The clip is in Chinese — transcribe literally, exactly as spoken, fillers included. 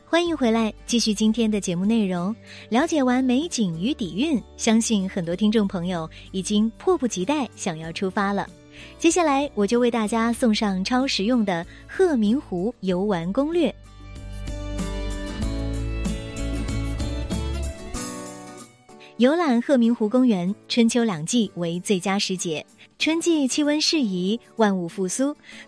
欢迎回来，继续今天的节目内容。了解完美景与底蕴，相信很多听众朋友已经迫不及待想要出发了。接下来我就为大家送上超实用的鹤鸣湖游玩攻略。游览鹤鸣湖公园，春秋两季为最佳时节。春季气温适宜，万物复苏，